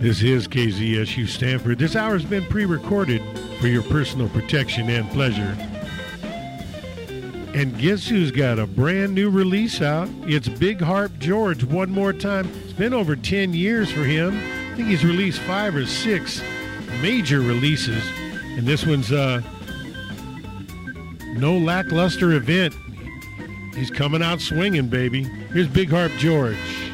This is KZSU Stanford. This hour has been pre-recorded for your personal protection and pleasure. And guess who's got a brand new release out? It's Big Harp George one more time. It's been over 10 years for him. I think he's released 5 or 6 major releases. And this one's no lackluster event. He's coming out swinging, baby. Here's Big Harp George.